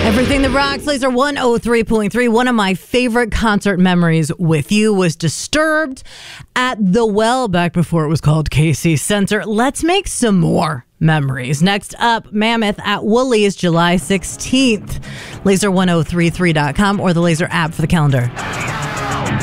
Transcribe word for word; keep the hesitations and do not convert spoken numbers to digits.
Everything that rocks, Laser one oh three point three. One of my favorite concert memories with you was Disturbed at The Well back before it was called K C Center. Let's make some more memories. Next up, Mammoth at Woolies, July sixteenth. laser ten thirty-three dot com or the Laser app for the calendar.